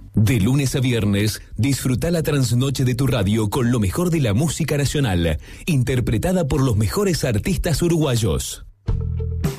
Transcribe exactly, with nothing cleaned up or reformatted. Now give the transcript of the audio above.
De lunes a viernes, disfruta la trasnoche de tu radio con lo mejor de la música nacional, interpretada por los mejores artistas uruguayos.